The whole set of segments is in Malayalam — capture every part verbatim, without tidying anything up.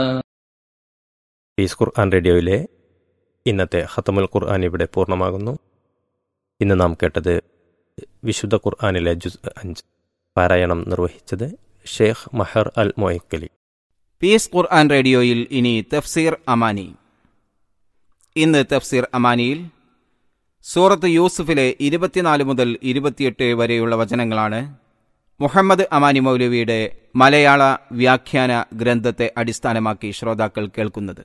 പീസ് ഖുർആൻ റേഡിയോയിലെ ഇന്നത്തെ ഖത്തമുൽ ഖുർആൻ ഇവിടെ പൂർണ്ണമാകുന്നു. ഇന്ന് നാം കേട്ടത് വിശുദ്ധ ഖുർആനിലെ ജുസ് അഞ്ച്. പാരായണം നിർവഹിച്ചത് ഷെയ്ഖ് മഹർ അൽ മൊയ്ക്കലി. പീസ് ഖുർആൻ റേഡിയോയിൽ ഇനി തഫ്സീർ അമാനി. ഇന്ന് തഫ്സീർ അമാനിയിൽ സൂറത്ത് യൂസുഫിലെ ഇരുപത്തിനാല് മുതൽ ഇരുപത്തിയെട്ട് വരെയുള്ള വചനങ്ങളാണ് മുഹമ്മദ് അമാനി മൗലവിയുടെ മലയാള വ്യാഖ്യാന ഗ്രന്ഥത്തെ അടിസ്ഥാനമാക്കി ശ്രോതാക്കൾ കേൾക്കുന്നത്.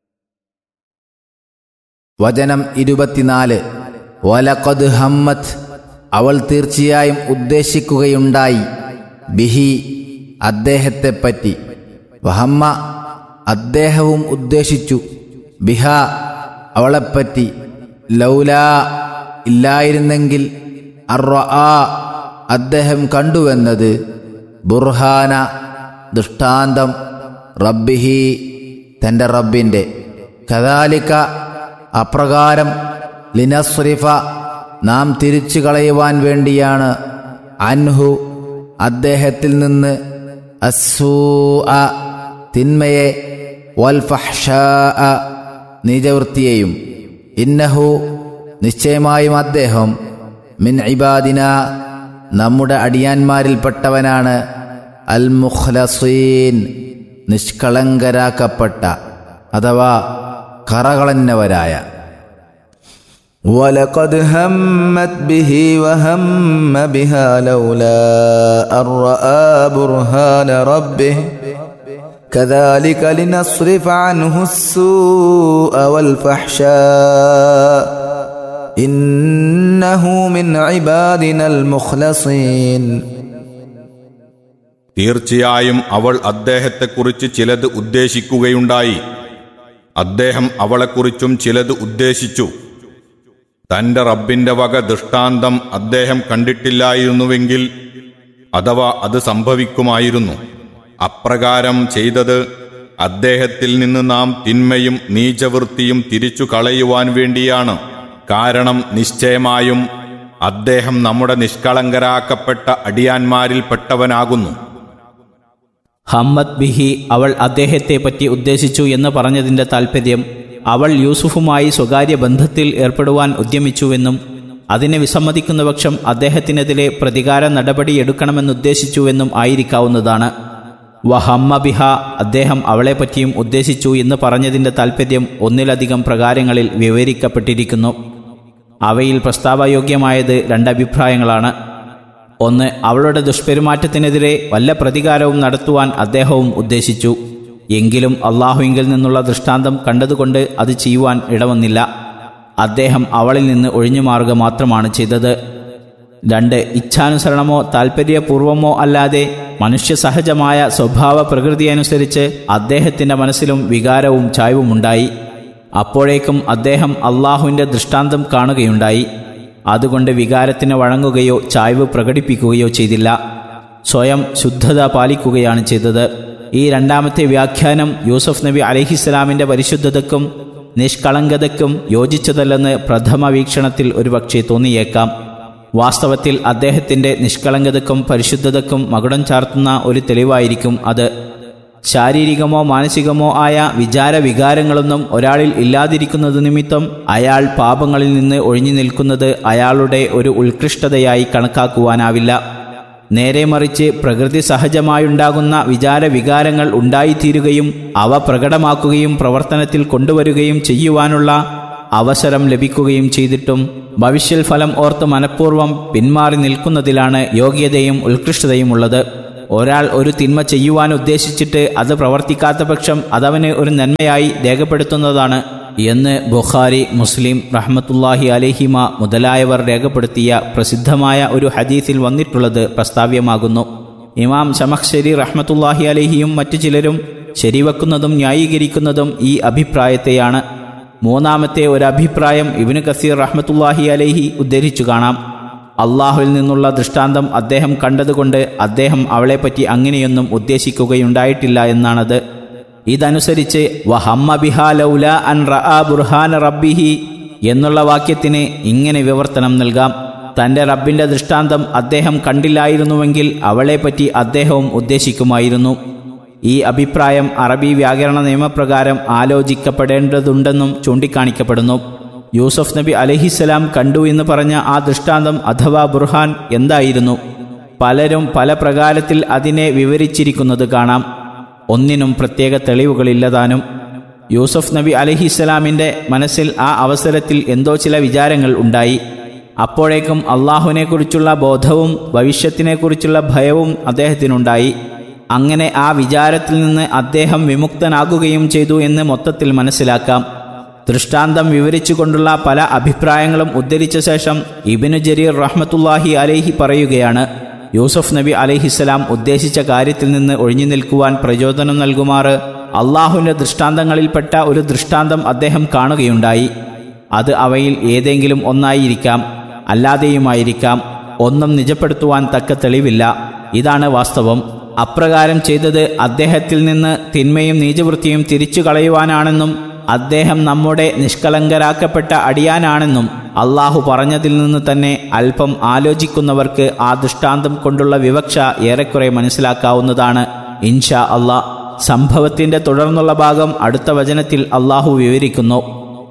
വചനം ഇരുപത്തിനാല്. വലഖദ് ഹമ്മത്ത്, അവൾ തീർച്ചയായും ഉദ്ദേശിക്കുകയുണ്ടായി, ബിഹി, അദ്ദേഹത്തെപ്പറ്റി, വഹമ്മ, അദ്ദേഹവും ഉദ്ദേശിച്ചു, ബിഹ, അവളെപ്പറ്റി, ലൗലാ, ഇല്ലായിരുന്നെങ്കിൽ, അർറആ, അദ്ദേഹം കണ്ടുവെന്നത്, ബുർഹാന, ദൃഷ്ടാന്തം, റബ്ബിഹി, തൻ്റെ റബ്ബിൻ്റെ, കദാലിക, അപ്രകാരം, ലിനസ്രിഫ, നാം തിരിച്ചു കളയുവാൻ വേണ്ടിയാണ്, അൻഹു, അദ്ദേഹത്തിൽ നിന്ന്, അസ്സൂഅ, തിന്മയെ, വൽഫഹ്ശാഅ, നീചവൃത്തിയെയും, ഇന്നഹു, നിശ്ചയമായും അദ്ദേഹം, മിൻ ഇബാദിന, നമ്മുടെ അടിയാന്മാരിൽപ്പെട്ടവനാണ്, അൽ മുഖ്ലസീൻ, നിഷ്കളങ്കരാക്കപ്പെട്ട അഥവാ കറകളന്നവരായ. وَلَقَدْ هَمَّتْ بِهِ وَهَمَّ بِهَا لَوْلَا أَن رَّأَىٰ بُرْهَانَ رَبِّهِ كَذَٰلِكَ لِنَصْرِفَ عَنْهُ السُّوءَ وَالْفَحْشَاءَ إِنَّهُ مِنْ عِبَادِنَا الْمُخْلَصِينَ. തീർച്ചയായും അവൾ അദ്ദേഹത്തെക്കുറിച്ച് ചിലത് ഉദ്ദേശിക്കുകയുണ്ടായി, അദ്ദേഹം അവളെക്കുറിച്ചും ചിലത് ഉദ്ദേശിച്ചു. തന്റെ റബ്ബിന്റെ വക ദൃഷ്ടാന്തം അദ്ദേഹം കണ്ടിട്ടില്ലായിരുന്നുവെങ്കിൽ, അഥവാ അത് സംഭവിക്കുമായിരുന്നു. അപ്രകാരം ചെയ്തത് അദ്ദേഹത്തിൽ നിന്ന് നാം തിന്മയും നീചവൃത്തിയും തിരിച്ചു കളയുവാൻ വേണ്ടിയാണ്. കാരണം നിശ്ചയമായും അദ്ദേഹം നമ്മുടെ നിഷ്കളങ്കരാക്കപ്പെട്ട അടിയാന്മാരിൽപ്പെട്ടവനാകുന്നു. ഹമ്മദ് ബിഹി, അവൾ അദ്ദേഹത്തെ പറ്റി ഉദ്ദേശിച്ചു എന്ന് പറഞ്ഞതിൻ്റെ താൽപ്പര്യം അവൾ യൂസുഫുമായി സ്വകാര്യ ബന്ധത്തിൽ ഏർപ്പെടുവാൻ ഉദ്യമിച്ചുവെന്നും അതിനെ വിസമ്മതിക്കുന്ന പക്ഷം അദ്ദേഹത്തിനെതിരെ പ്രതികാര നടപടിയെടുക്കണമെന്നുദ്ദേശിച്ചുവെന്നും ആയിരിക്കാവുന്നതാണ്. വഹമ്മ ബിഹ, അദ്ദേഹം അവളെപ്പറ്റിയും ഉദ്ദേശിച്ചു എന്ന് പറഞ്ഞതിൻ്റെ താൽപ്പര്യം ഒന്നിലധികം പ്രകാരങ്ങളിൽ വിവരിക്കപ്പെട്ടിരിക്കുന്നു. അവയിൽ പ്രസ്താവയോഗ്യമായത് രണ്ടഭിപ്രായങ്ങളാണ്. ഒന്ന്, അവളുടെ ദുഷ്പെരുമാറ്റത്തിനെതിരെ വല്ല പ്രതികാരവും നടത്തുവാൻ അദ്ദേഹവും ഉദ്ദേശിച്ചു. എങ്കിലും അള്ളാഹുവിങ്കിൽ നിന്നുള്ള ദൃഷ്ടാന്തം കണ്ടതുകൊണ്ട് അത് ചെയ്യുവാൻ ഇടവന്നില്ല. അദ്ദേഹം അവളിൽ നിന്ന് ഒഴിഞ്ഞു മാറുക മാത്രമാണ് ചെയ്തത്. രണ്ട്, ഇച്ഛാനുസരണമോ താൽപ്പര്യപൂർവമോ അല്ലാതെ മനുഷ്യസഹജമായ സ്വഭാവ പ്രകൃതിയനുസരിച്ച് അദ്ദേഹത്തിൻ്റെ മനസ്സിലും വികാരവും ചായ്വുമുണ്ടായി. അപ്പോഴേക്കും അദ്ദേഹം അള്ളാഹുവിൻ്റെ ദൃഷ്ടാന്തം കാണുകയുണ്ടായി. അതുകൊണ്ട് വികാരത്തിന് വഴങ്ങുകയോ ചായ്വ് പ്രകടിപ്പിക്കുകയോ ചെയ്തില്ല, സ്വയം ശുദ്ധത പാലിക്കുകയാണ് ചെയ്തത്. ഈ രണ്ടാമത്തെ വ്യാഖ്യാനം യൂസുഫ് നബി അലൈഹിസ്സലാമിൻ്റെ പരിശുദ്ധതയ്ക്കും നിഷ്കളങ്കതയ്ക്കും യോജിച്ചതല്ലെന്ന് പ്രഥമ വീക്ഷണത്തിൽ ഒരുപക്ഷെ തോന്നിയേക്കാം. വാസ്തവത്തിൽ അദ്ദേഹത്തിൻ്റെ നിഷ്കളങ്കതയ്ക്കും പരിശുദ്ധതയ്ക്കും മകുടം ചാർത്തുന്ന ഒരു തെളിവായിരിക്കും അത്. ശാരീരികമോ മാനസികമോ ആയ വിചാര വികാരങ്ങളൊന്നും ഒരാളിൽ ഇല്ലാതിരിക്കുന്നത് നിമിത്തം അയാൾ പാപങ്ങളിൽ നിന്ന് ഒഴിഞ്ഞു നിൽക്കുന്നത് അയാളുടെ ഒരു ഉത്കൃഷ്ടതയായി കണക്കാക്കുവാനാവില്ല. നേരെ മറിച്ച് പ്രകൃതി സഹജമായുണ്ടാകുന്ന വിചാര വികാരങ്ങൾ ഉണ്ടായിത്തീരുകയും അവ പ്രകടമാക്കുകയും പ്രവർത്തനത്തിൽ കൊണ്ടുവരികയും ചെയ്യുവാനുള്ള അവസരം ലഭിക്കുകയും ചെയ്തിട്ടും ഭവിഷ്യൽ ഫലം ഓർത്ത് മനഃപൂർവ്വം പിന്മാറി നിൽക്കുന്നതിലാണ് യോഗ്യതയും ഉത്കൃഷ്ടതയും ഉള്ളത്. ഒരാൾ ഒരു തിന്മ ചെയ്യുവാൻ ഉദ്ദേശിച്ചിട്ട് അത് പ്രവർത്തിക്കാത്ത പക്ഷം അതവന് ഒരു നന്മയായി രേഖപ്പെടുത്തുന്നതാണ് എന്ന് ബുഖാരി, മുസ്ലിം റഹ്മത്തുള്ളാഹി അലൈഹിമ മുതലായവർ രേഖപ്പെടുത്തിയ പ്രസിദ്ധമായ ഒരു ഹദീസിൽ വന്നിട്ടുള്ളത് പ്രസ്താവ്യമാകുന്നു. ഇമാം ശമഖ്ശരി റഹ്മത്തുള്ളാഹി അലൈഹിയും മറ്റു ചിലരും ശരിവെക്കുന്നതും ന്യായീകരിക്കുന്നതും ഈ അഭിപ്രായത്തെയാണ്. മൂന്നാമത്തെ ഒരു അഭിപ്രായം ഇബ്നു കസീർ റഹ്മത്തുള്ളാഹി അലൈഹി ഉദ്ധരിച്ചു കാണാം. അള്ളാഹുവിൽ നിന്നുള്ള ദൃഷ്ടാന്തം അദ്ദേഹം കണ്ടതുകൊണ്ട് അദ്ദേഹം അവളെപ്പറ്റി അങ്ങനെയൊന്നും ഉദ്ദേശിക്കുകയുണ്ടായിട്ടില്ല എന്നാണത്. ഇതനുസരിച്ച് വഹമ്മ ബിഹാ ലൗല അൻ റആ ബുർഹാന റബ്ബിഹി എന്നുള്ള വാക്യത്തിന് ഇങ്ങനെ വിവർത്തനം നൽകാം: തൻ്റെ റബ്ബിൻ്റെ ദൃഷ്ടാന്തം അദ്ദേഹം കണ്ടില്ലായിരുന്നുവെങ്കിൽ അവളെപ്പറ്റി അദ്ദേഹവും ഉദ്ദേശിക്കുമായിരുന്നു. ഈ അഭിപ്രായം അറബി വ്യാകരണ നിയമപ്രകാരം ആലോചിക്കപ്പെടേണ്ടതുണ്ടെന്നും ചൂണ്ടിക്കാണിക്കപ്പെടുന്നു. യൂസഫ് നബി അലൈഹിസ്സലാം കണ്ടു എന്ന് പറഞ്ഞ ആ ദൃഷ്ടാന്തം അഥവാ ബുർഹാൻ എന്തായിരുന്നു? പലരും പല പ്രകാരത്തിൽ അതിനെ വിവരിച്ചിരിക്കുന്നത് കാണാം. ഒന്നിനും പ്രത്യേക തെളിവുകളില്ലതാനും. യൂസഫ് നബി അലൈഹിസ്സലാമിൻ്റെ മനസ്സിൽ ആ അവസരത്തിൽ എന്തോ ചില വിചാരങ്ങൾ ഉണ്ടായി. അപ്പോഴേക്കും അള്ളാഹുവിനെക്കുറിച്ചുള്ള ബോധവും ഭവിഷ്യത്തിനെക്കുറിച്ചുള്ള ഭയവും അദ്ദേഹത്തിനുണ്ടായി. അങ്ങനെ ആ വിചാരത്തിൽ നിന്ന് അദ്ദേഹം വിമുക്തനാകുകയും ചെയ്തു എന്ന് മൊത്തത്തിൽ മനസ്സിലാക്കാം. ദൃഷ്ടാന്തം വിവരിച്ചുകൊണ്ടുള്ള പല അഭിപ്രായങ്ങളും ഉദ്ധരിച്ച ശേഷം ഇബ്നു ജരീർ റഹ്മത്തുള്ളാഹി അലൈഹി പറയുകയാണ്, യൂസഫ് നബി അലൈഹിസ്സലാം ഉദ്ദേശിച്ച കാര്യത്തിൽ നിന്ന് ഒഴിഞ്ഞു നിൽക്കുവാൻ പ്രചോദനം നൽകുമാറ് അള്ളാഹുവിൻ്റെ ദൃഷ്ടാന്തങ്ങളിൽപ്പെട്ട ഒരു ദൃഷ്ടാന്തം അദ്ദേഹം കാണുകയുണ്ടായി. അത് അവയിൽ ഏതെങ്കിലും ഒന്നായിരിക്കാം, അല്ലാതെയുമായിരിക്കാം. ഒന്നും നിജപ്പെടുത്തുവാൻ തക്ക തെളിവില്ല. ഇതാണ് വാസ്തവം. അപ്രകാരം ചെയ്തത് അദ്ദേഹത്തിൽ നിന്ന് തിന്മയും നീചവൃത്തിയും തിരിച്ചു കളയുവാനാണെന്നും അദ്ദേഹം നമ്മുടെ നിഷ്കളങ്കരാക്കപ്പെട്ട അടിയാനാണെന്നും അള്ളാഹു പറഞ്ഞതിൽ നിന്ന് തന്നെ അല്പം ആലോചിക്കുന്നവർക്ക് ആ ദൃഷ്ടാന്തം കൊണ്ടുള്ള വിവക്ഷ ഏറെക്കുറെ മനസ്സിലാക്കാവുന്നതാണ്. ഇൻഷാ അള്ളാ. സംഭവത്തിന്റെ തുടർന്നുള്ള ഭാഗം അടുത്ത വചനത്തിൽ അള്ളാഹു വിവരിക്കുന്നു.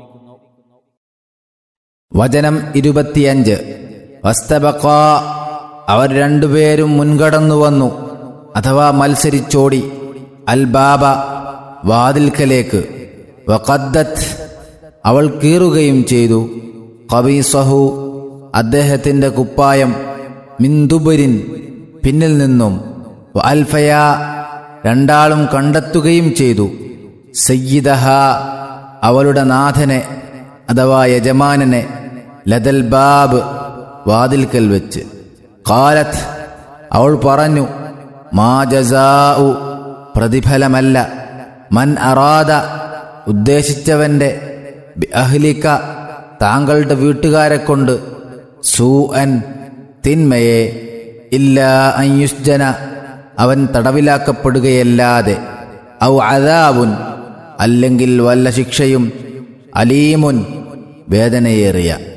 വചനം ഇരുപത്തിയഞ്ച്. വസ്തബഖാ, അവർ രണ്ടുപേരും മുൻകടന്നു വന്നു അഥവാ മത്സരിച്ചോടി, അൽ ബാബ, വാതിൽക്കലേക്ക്, വഖദ്ദത്ത്, അവൾ കീറുകയും ചെയ്തു, ഖബീസഹു, അദ്ദേഹത്തിൻ്റെ കുപ്പായം, മിന്ദുബരിൻ, പിന്നിൽ നിന്നും, വഅൽഫയ, രണ്ടാളും കണ്ടെത്തുകയും ചെയ്തു, സയ്യിദഹ, അവളുടെ നാഥനെ അഥവാ യജമാനനെ, ലദൽ ബാബ്, വാതിൽക്കൽ വെച്ച്. ഖാലത്ത്, അവൾ പറഞ്ഞു, മാ ജസാഉ, പ്രതിഫലമല്ല, മൻ അറാദ, ഉദ്ദേശിച്ചവൻ്റെ, ബി അഹ്ലിക, താങ്കളുടെ വീട്ടുകാരെ കൊണ്ട്, സൂഅൻ, തിന്മയെ, ഇല്ലാ അൻ യുസ്ജന, അവൻ തടവിലാക്കപ്പെടുകയല്ലാതെ, ഔ അദാബുൻ, അല്ലെങ്കിൽ വല്ല ശിക്ഷയും, അലീമുൻ, വേദനയേറിയ.